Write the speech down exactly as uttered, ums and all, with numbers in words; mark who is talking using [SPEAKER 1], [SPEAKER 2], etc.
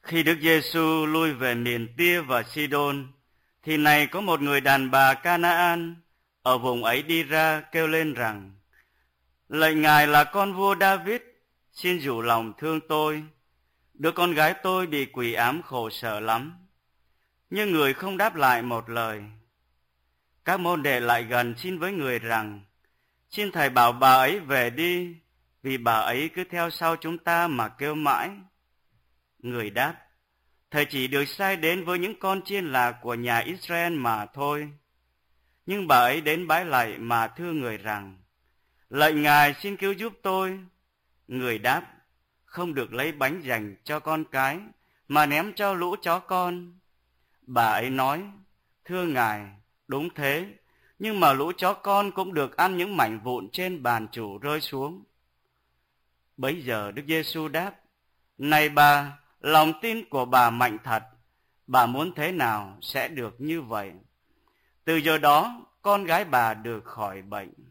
[SPEAKER 1] Khi Đức Giêsu lui về miền Tia và Sidon, thì này có một người đàn bà Canaan ở vùng ấy đi ra kêu lên rằng: Lạy Ngài là con vua David, xin dịu lòng thương tôi, đứa con gái tôi bị quỷ ám khổ sở lắm. Nhưng người không đáp lại một lời. Các môn đệ lại gần xin với người rằng: Xin Thầy bảo bà ấy về đi, vì bà ấy cứ theo sau chúng ta mà kêu mãi. Người đáp: Thầy chỉ được sai đến với những con chiên lạc của nhà Israel mà thôi. Nhưng bà ấy đến bái lạy mà thưa người rằng: Lạy Ngài, xin cứu giúp tôi. Người đáp: Không được lấy bánh dành cho con cái, mà ném cho lũ chó con. Bà ấy nói: Thưa Ngài, đúng thế, nhưng mà lũ chó con cũng được ăn những mảnh vụn trên bàn chủ rơi xuống. Bấy giờ Đức Giêsu đáp: Này bà, lòng tin của bà mạnh thật, bà muốn thế nào sẽ được như vậy. Từ giờ đó, con gái bà được khỏi bệnh.